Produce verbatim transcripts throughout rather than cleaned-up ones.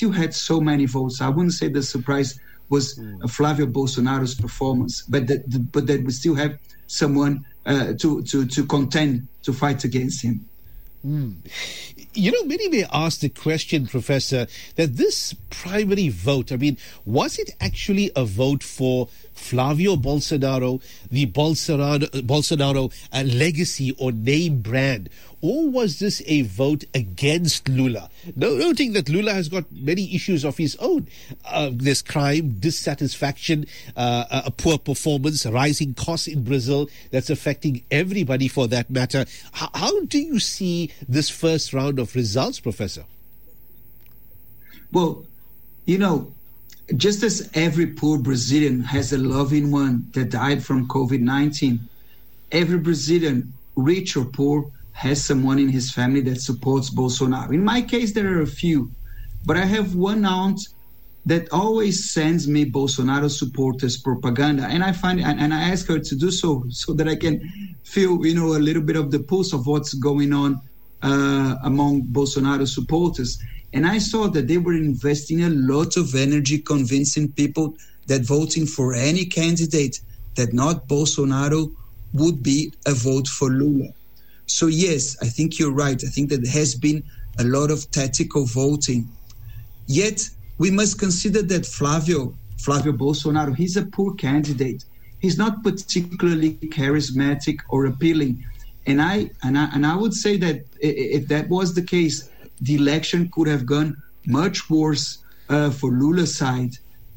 still had so many votes. I wouldn't say the surprise was mm. Flávio Bolsonaro's performance, but that the, but that we still have someone uh, to, to, to contend, to fight against him. Mm. You know, many may ask the question, Professor, that this primary vote, I mean, was it actually a vote for Flávio Bolsonaro, the Bolsonaro, Bolsonaro uh, legacy or name brand, or was this a vote against Lula? No, noting that Lula has got many issues of his own. Uh, there's crime, dissatisfaction, uh, a poor performance, rising costs in Brazil that's affecting everybody for that matter. How, how do you see this first round of results, Professor? Well, you know, just as every poor Brazilian has a loving one that died from COVID nineteen, every Brazilian, rich or poor, has someone in his family that supports Bolsonaro. In my case, there are a few, but I have one aunt that always sends me Bolsonaro supporters propaganda, and I find and I ask her to do so so that I can feel, you know, a little bit of the pulse of what's going on uh, among Bolsonaro supporters. And I saw that they were investing a lot of energy convincing people that voting for any candidate that not Bolsonaro would be a vote for Lula. So yes, I think you're right. I think that there has been a lot of tactical voting. Yet we must consider that Flávio, Flávio Bolsonaro, he's a poor candidate. He's not particularly charismatic or appealing. And I and I, and I would say that if that was the case, the election could have gone much worse uh, for Lula's side.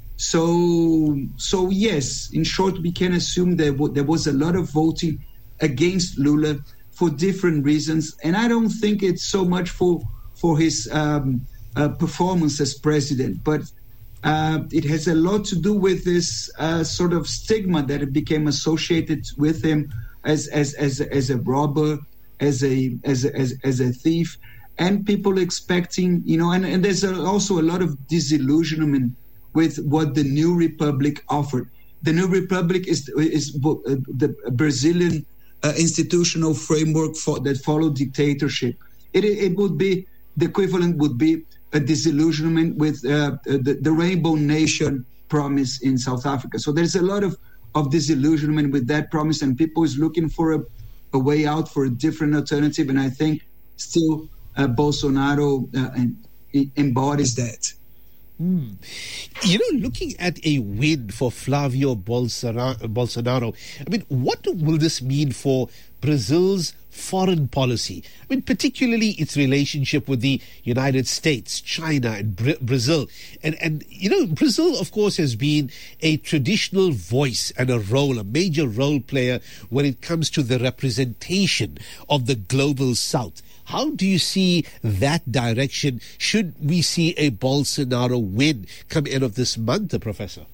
So, so yes, in short, we can assume that w- there was a lot of voting against Lula for different reasons. And I don't think it's so much for for his um, uh, performance as president, but uh, it has a lot to do with this uh, sort of stigma that it became associated with him as as as, as a robber, as a as a, as, as a thief. And people expecting, you know, and, and there's a, also a lot of disillusionment with what the New Republic offered. The New Republic is is the Brazilian uh, institutional framework for, that followed dictatorship. It it would be, the equivalent would be a disillusionment with uh, the, the Rainbow Nation promise in South Africa. So there's a lot of, of disillusionment with that promise, and people is looking for a, a way out, for a different alternative. And I think still, Uh, Bolsonaro uh, embodies that. Mm. You know, looking at a win for Flávio Bolsonaro, Bolsonaro, I mean, what will this mean for Brazil's foreign policy? I mean, particularly its relationship with the United States, China, and Bra- Brazil. And, and, you know, Brazil, of course, has been a traditional voice and a role, a major role player when it comes to the representation of the global South. How do you see that direction? Should we see a Bolsonaro win come end of this month, Professor?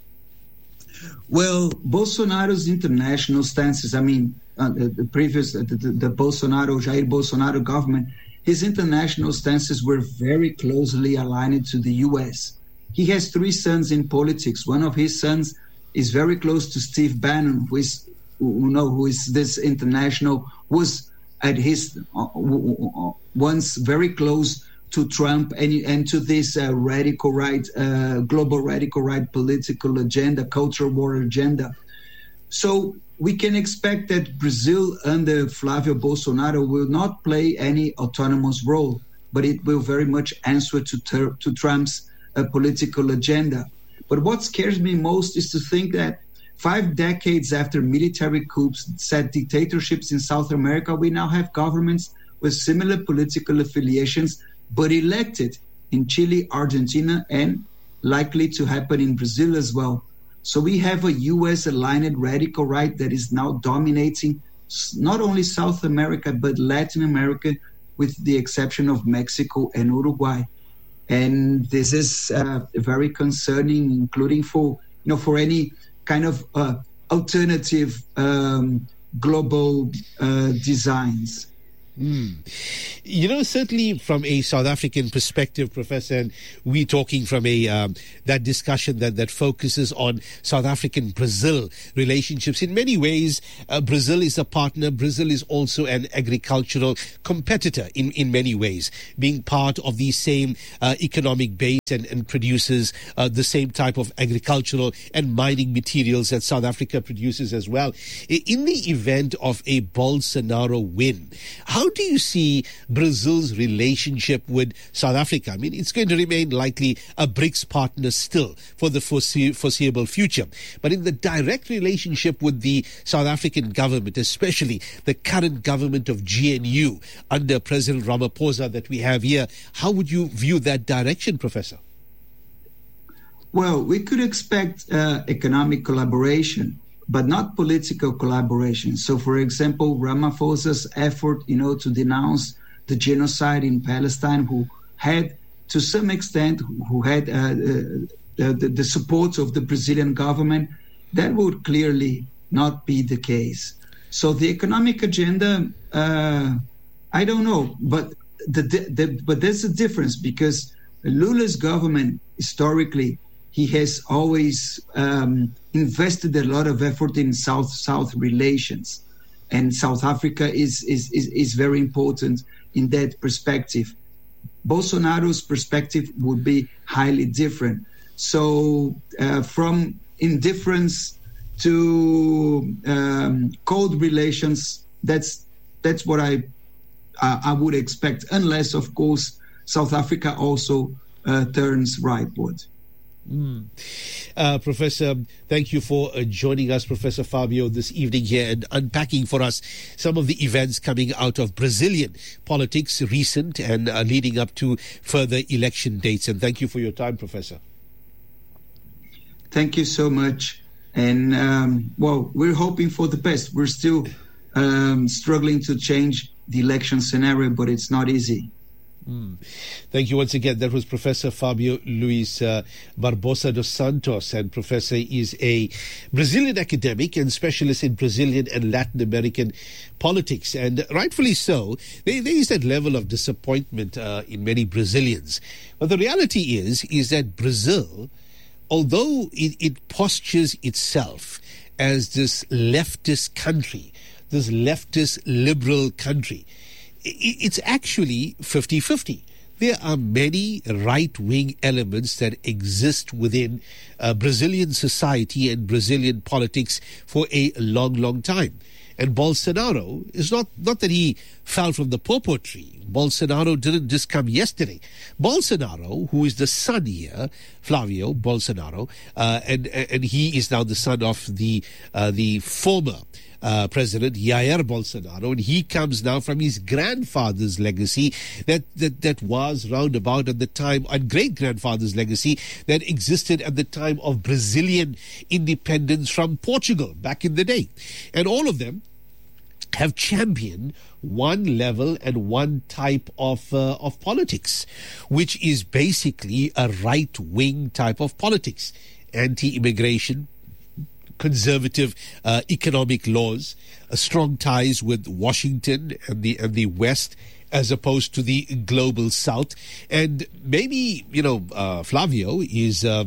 Well, Bolsonaro's international stances, I mean, uh, the, the previous, the, the, the Bolsonaro, Jair Bolsonaro government, his international stances were very closely aligned to the U S. He has three sons in politics. One of his sons is very close to Steve Bannon, who is, who, know, who is this international, was at his uh, once very close to Trump and, and to this uh, radical right, uh, global radical right political agenda, cultural war agenda. So we can expect that Brazil under Flávio Bolsonaro will not play any autonomous role, but it will very much answer to, ter- to Trump's uh, political agenda. But what scares me most is to think that five decades after military coups set dictatorships in South America, we now have governments with similar political affiliations, but elected in Chile, Argentina, and likely to happen in Brazil as well. So we have a U S-aligned radical right that is now dominating not only South America, but Latin America, with the exception of Mexico and Uruguay. And this is uh, very concerning, including for, you know, for any kind of uh, alternative um, global uh, designs. Mm. You know, certainly from a South African perspective, Professor, and we're talking from a um, that discussion that, that focuses on South African-Brazil relationships. In many ways, uh, Brazil is a partner. Brazil is also an agricultural competitor in, in many ways, being part of the same uh, economic base and, and produces uh, the same type of agricultural and mining materials that South Africa produces as well. In the event of a Bolsonaro win, how do you see Brazil's relationship with South Africa? I mean, it's going to remain likely a BRICS partner still for the foresee- foreseeable future. But in the direct relationship with the South African government, especially the current government of G N U under President Ramaphosa that we have here, how would you view that direction, Professor? Well, we could expect uh, economic collaboration, but not political collaboration. So, for example, Ramaphosa's effort, you know, to denounce the genocide in Palestine, who had, to some extent, who had uh, uh, the, the support of the Brazilian government, that would clearly not be the case. So the economic agenda, uh, I don't know, but the, the but there's a difference, because Lula's government, historically, he has always um, invested a lot of effort in South-South relations, and South Africa is, is is is very important in that perspective. Bolsonaro's perspective would be highly different. So uh, from indifference to um, cold relations, that's that's what I uh, I would expect, unless, of course, South Africa also uh, turns rightward. Mm. Uh, Professor, thank you for uh, joining us, Professor Fabio, this evening here and unpacking for us some of the events coming out of Brazilian politics, recent and uh, leading up to further election dates. And thank you for your time, Professor. Thank you so much. And, um, well, we're hoping for the best. We're still um, struggling to change the election scenario, but it's not easy. Mm. Thank you once again. That was Professor Fabio Luis uh, Barbosa dos Santos, and Professor is a Brazilian academic and specialist in Brazilian and Latin American politics, and rightfully so. There, there is that level of disappointment uh, in many Brazilians. But the reality is, is that Brazil, although it, it postures itself as this leftist country, this leftist liberal country, it's actually fifty-fifty. There are many right-wing elements that exist within uh, Brazilian society and Brazilian politics for a long, long time. And Bolsonaro is not, not that he fell from the popo tree. Bolsonaro didn't just come yesterday. Bolsonaro, who is the son here, Flavio Bolsonaro, uh, and and he is now the son of the uh, the former Uh, President Jair Bolsonaro, and he comes now from his grandfather's legacy that, that, that was roundabout at the time, and great-grandfather's legacy that existed at the time of Brazilian independence from Portugal back in the day. And all of them have championed one level and one type of uh, of politics, which is basically a right-wing type of politics. Anti-immigration, conservative uh, economic laws, uh, strong ties with Washington and the and the West, as opposed to the global South. And maybe, you know, uh, Flavio is uh,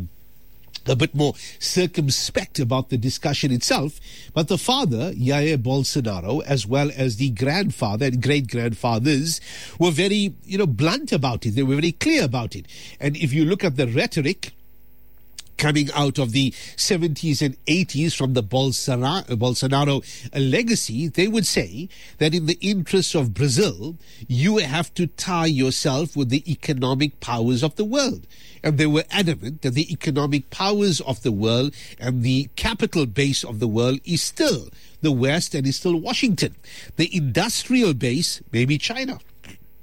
a bit more circumspect about the discussion itself, but the father, Jair Bolsonaro, as well as the grandfather and great-grandfathers, were very, you know, blunt about it. They were very clear about it. And if you look at the rhetoric coming out of the seventies and eighties from the Bolsonaro, Bolsonaro legacy, they would say that in the interests of Brazil, you have to tie yourself with the economic powers of the world. And they were adamant that the economic powers of the world and the capital base of the world is still the West and is still Washington. The industrial base may be China.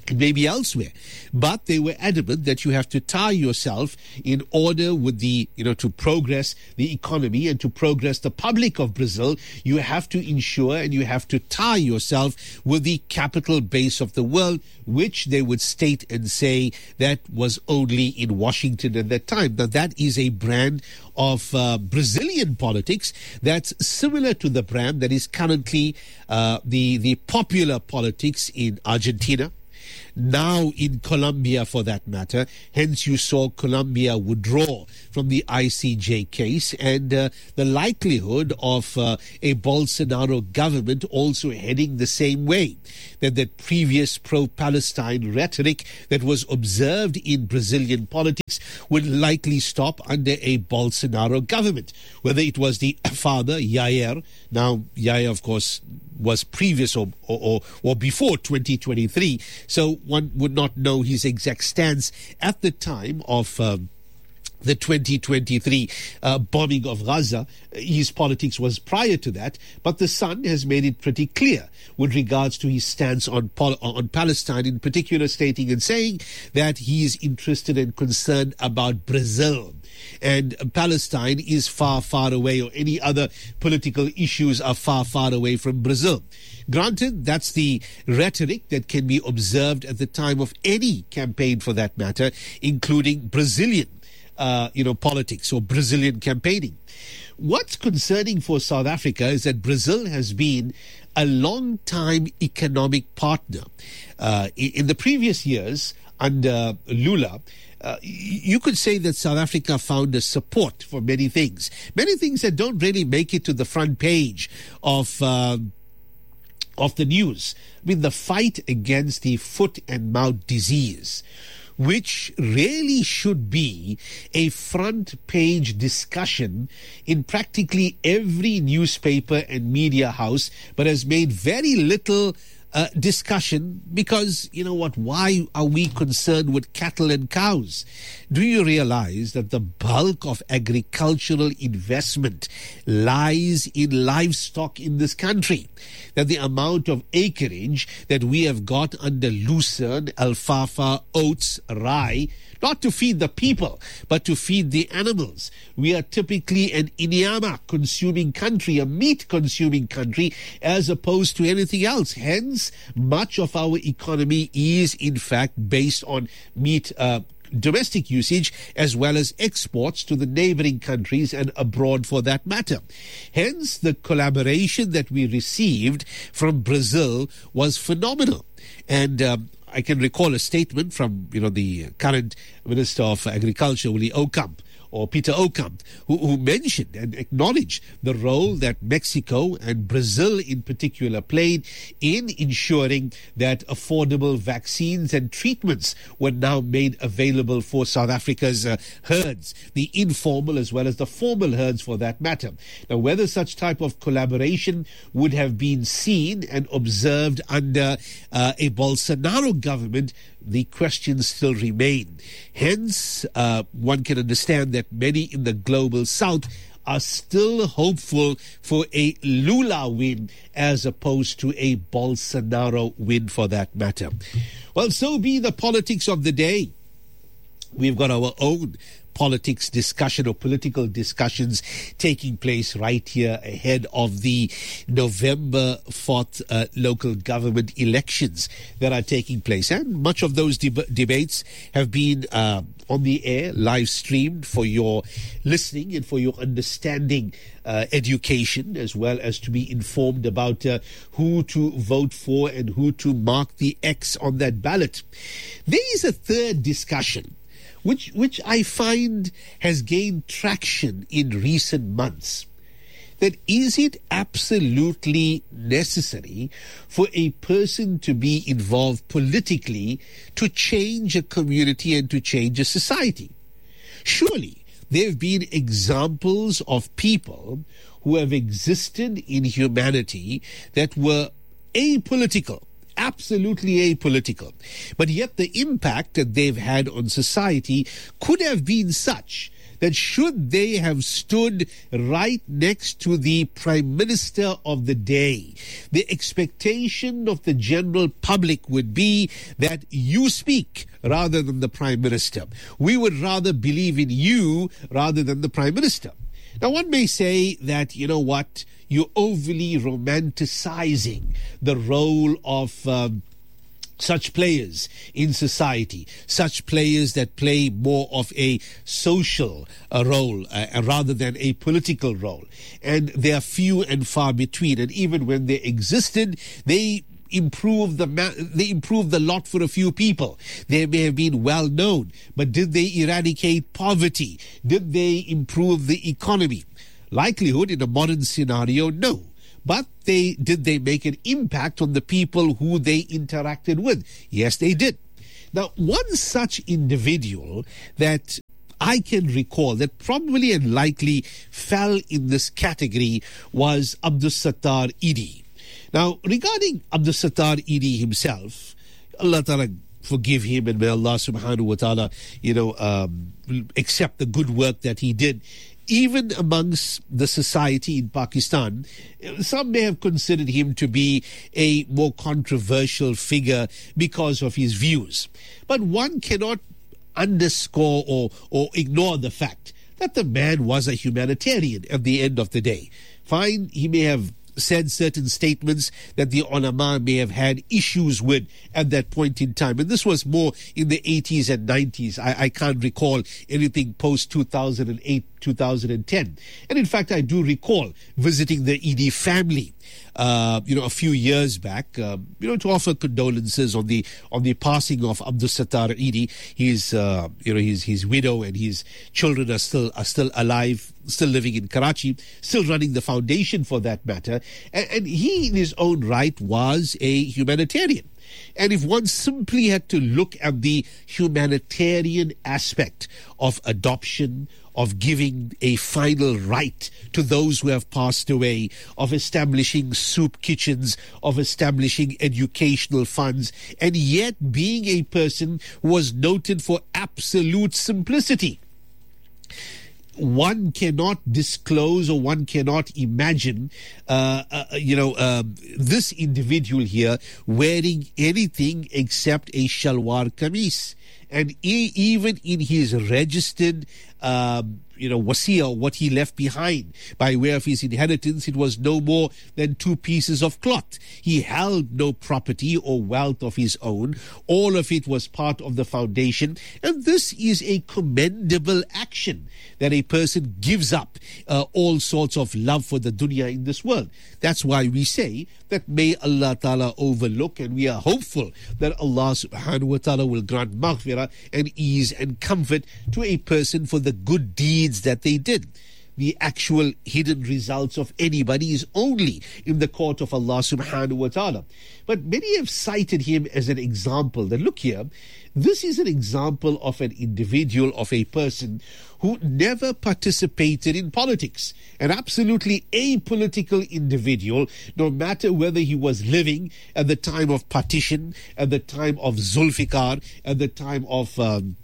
maybe elsewhere, but they were adamant that you have to tie yourself in order with the, you know, to progress the economy and to progress the public of Brazil. You have to ensure and you have to tie yourself with the capital base of the world, which they would state and say that was only in Washington at that time. Now, that is a brand of uh, Brazilian politics that's similar to the brand that is currently uh, the, the popular politics in Argentina, now in Colombia for that matter. Hence you saw Colombia withdraw from the I C J case, and uh, the likelihood of uh, a Bolsonaro government also heading the same way, that that previous pro-Palestine rhetoric that was observed in Brazilian politics would likely stop under a Bolsonaro government, whether it was the father Jair. Now Jair, of course, was previous or, or, or before twenty twenty-three, so one would not know his exact stance at the time of um, the twenty twenty-three uh, bombing of Gaza. His politics was prior to that, but the son has made it pretty clear with regards to his stance on Pol- on Palestine, in particular stating and saying that he is interested and concerned about Brazil. And Palestine is far, far away, or any other political issues are far, far away from Brazil. Granted, that's the rhetoric that can be observed at the time of any campaign for that matter, including Brazilian Uh, you know, politics or Brazilian campaigning. What's concerning for South Africa is that Brazil has been a long-time economic partner. Uh, in the previous years, under Lula, uh, you could say that South Africa found a support for many things. Many things that don't really make it to the front page of uh, of the news. I mean, the fight against the foot and mouth disease, which really should be a front page discussion in practically every newspaper and media house, but has made very little uh, discussion because, you know what, why are we concerned with cattle and cows? Do you realize that the bulk of agricultural investment lies in livestock in this country? That the amount of acreage that we have got under lucerne, alfalfa, oats, rye, not to feed the people, but to feed the animals. We are typically an inyama consuming country, a meat consuming country, as opposed to anything else. Hence, much of our economy is in fact based on meat uh, domestic usage as well as exports to the neighboring countries and abroad for that matter. Hence, the collaboration that we received from Brazil was phenomenal. And um, I can recall a statement from, you know, the current Minister of Agriculture, Willie Ocamp, or Peter Ocamp, who, who mentioned and acknowledged the role that Mexico and Brazil in particular played in ensuring that affordable vaccines and treatments were now made available for South Africa's uh, herds, the informal as well as the formal herds for that matter. Now, whether such type of collaboration would have been seen and observed under uh, a Bolsonaro government, the questions still remain. Hence, uh, one can understand that many in the global south are still hopeful for a Lula win as opposed to a Bolsonaro win for that matter. Well, so be the politics of the day. We've got our own politics discussion or political discussions taking place right here ahead of the November fourth uh, local government elections that are taking place. And much of those deb- debates have been uh, on the air, live streamed for your listening and for your understanding, uh, education, as well as to be informed about uh, who to vote for and who to mark the X on that ballot. There is a third discussion which which I find has gained traction in recent months. That is it absolutely necessary for a person to be involved politically to change a community and to change a society? Surely there have been examples of people who have existed in humanity that were apolitical, absolutely apolitical, but yet the impact that they've had on society could have been such that should they have stood right next to the Prime Minister of the day, the expectation of the general public would be that you speak rather than the Prime Minister. We would rather believe in you rather than the Prime Minister. Now, one may say that, you know what, you're overly romanticizing the role of um, such players in society, such players that play more of a social uh, role uh, rather than a political role. And they are few and far between. And even when they existed, they improve the ma- they improved the lot for a few people. They may have been well known, but did they eradicate poverty? Did they improve the economy? Likelihood in a modern scenario, no. But they did they make an impact on the people who they interacted with? Yes, they did. Now, one such individual that I can recall that probably and likely fell in this category was Abdul Sattar Idi. Now, regarding Abdul Sattar Idi himself, Allah Ta'ala forgive him, and may Allah subhanahu wa ta'ala, you know, um, accept the good work that he did. Even amongst the society in Pakistan, some may have considered him to be a more controversial figure because of his views. But one cannot underscore or, or ignore the fact that the man was a humanitarian at the end of the day. Fine, he may have said certain statements that the ulama may have had issues with at that point in time. And this was more in the eighties and nineties. I, I can't recall anything post two thousand eight, two thousand ten. And in fact, I do recall visiting the Idi family, uh, you know, a few years back, uh, you know, to offer condolences on the on the passing of Abdul Sattar Idi. His, uh, you know, his his widow and his children are still are still alive, still living in Karachi, still running the foundation for that matter. And, and he, in his own right, was a humanitarian. And if one simply had to look at the humanitarian aspect of adoption, of giving a final right to those who have passed away, of establishing soup kitchens, of establishing educational funds, and yet being a person who was noted for absolute simplicity, one cannot disclose or one cannot imagine, uh, uh, you know, um, this individual here wearing anything except a shalwar kameez. And e- even in his registered, um, you know, wasiya, what he left behind by way of his inheritance, it was no more than two pieces of cloth. He held no property or wealth of his own. All of it was part of the foundation. And this is a commendable action, that a person gives up uh, all sorts of love for the dunya in this world. That's why we say that may Allah Ta'ala overlook, and we are hopeful that Allah subhanahu wa ta'ala will grant maghfirah and ease and comfort to a person for the good deeds that they did. The actual hidden results of anybody is only in the court of Allah subhanahu wa ta'ala. But many have cited him as an example. That look here, this is an example of an individual, of a person who never participated in politics. An absolutely apolitical individual, no matter whether he was living at the time of partition, at the time of Zulfikar, at the time of Um,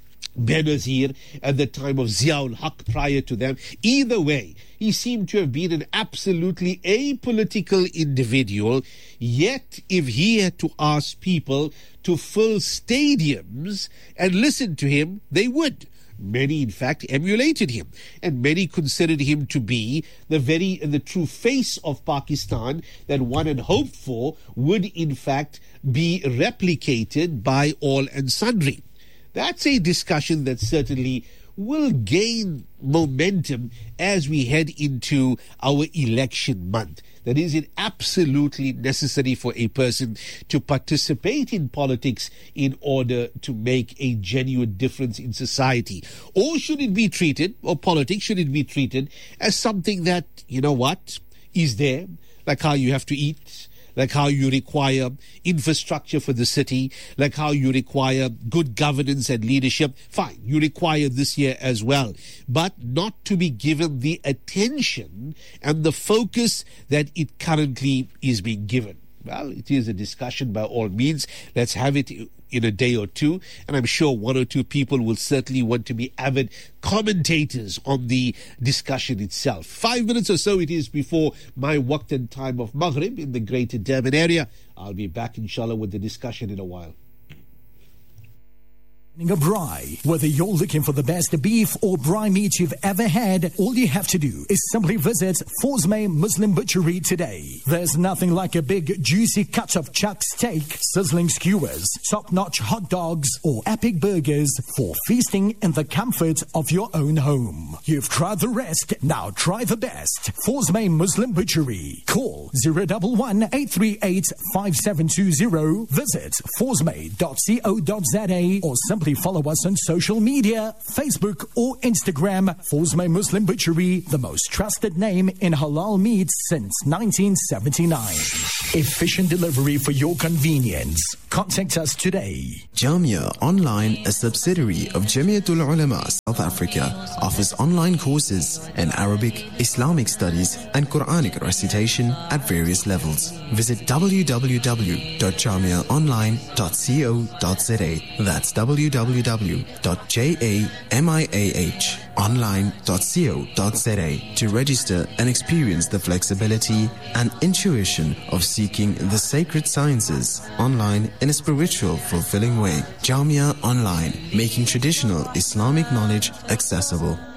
Benazir, at the time of Ziaul Haq prior to them. Either way, he seemed to have been an absolutely apolitical individual. Yet, if he had to ask people to fill stadiums and listen to him, they would. Many, in fact, emulated him, and many considered him to be the very, the true face of Pakistan that one had hoped for would, in fact, be replicated by all and sundry. That's a discussion that certainly will gain momentum as we head into our election month. That is it absolutely necessary for a person to participate in politics in order to make a genuine difference in society? Or should it be treated, or politics, should it be treated as something that, you know what, is there, like how you have to eat, like how you require infrastructure for the city, like how you require good governance and leadership? Fine, you require this here as well, but not to be given the attention and the focus that it currently is being given. Well, it is a discussion by all means. Let's have it in a day or two, and I'm sure one or two people will certainly want to be avid commentators on the discussion itself. Five minutes or so it is before my waqt and time of Maghrib in the greater Durban area. I'll be back, inshallah, with the discussion in a while. A braai. Whether you're looking for the best beef or braai meat you've ever had, all you have to do is simply visit Forsmay Muslim Butchery today. There's nothing like a big juicy cut of chuck steak, sizzling skewers, top-notch hot dogs or epic burgers for feasting in the comfort of your own home. You've tried the rest, now try the best. Forsmay Muslim Butchery. Call zero one one, eight three eight, five seven two zero. Visit forsmay dot co dot za or simply follow us on social media, Facebook or Instagram. Forsmay Muslim Butchery, the most trusted name in halal meat since nineteen seventy-nine. Efficient delivery for your convenience. Contact us today. Jamia Online, a subsidiary of Jamiatul Ulama South Africa, offers online courses in Arabic, Islamic studies and Quranic recitation at various levels. Visit w w w dot jamia online dot co dot za. That's w w w dot jamia online dot co dot za to register and experience the flexibility and intuition of seeking the sacred sciences online in a spiritual, fulfilling way. Jamia Online, making traditional Islamic knowledge accessible.